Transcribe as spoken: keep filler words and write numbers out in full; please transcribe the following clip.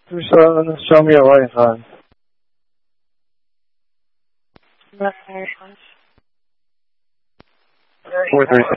Show, show me a right hand. Left hand. Four three